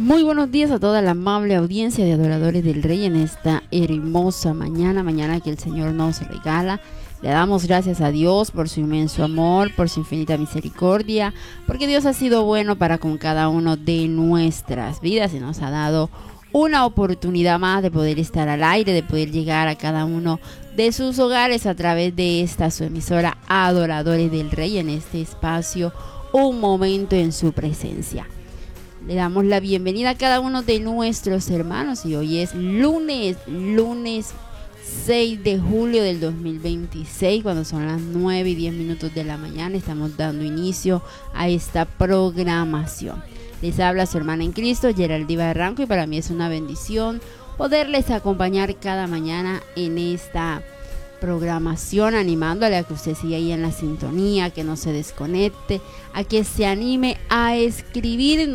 Muy buenos días a toda la amable audiencia de adoradores del Rey en esta hermosa mañana que el Señor nos regala. Le damos gracias a Dios por su inmenso amor, por su infinita misericordia, porque Dios ha sido bueno para con cada uno de nuestras vidas y nos ha dado una oportunidad más de poder estar al aire, de poder llegar a cada uno de sus hogares a través de esta su emisora Adoradores del Rey, en este espacio Un Momento en su Presencia. Le damos la bienvenida a cada uno de nuestros hermanos y hoy es lunes 6 de julio del 2026, cuando son las 9:10 de la mañana. Estamos dando inicio a esta programación. Les habla su hermana en Cristo, Geraldine Barranco, y para mí es una bendición poderles acompañar cada mañana en esta programación, animándole a que usted siga ahí en la sintonía, que no se desconecte, a que se anime a escribir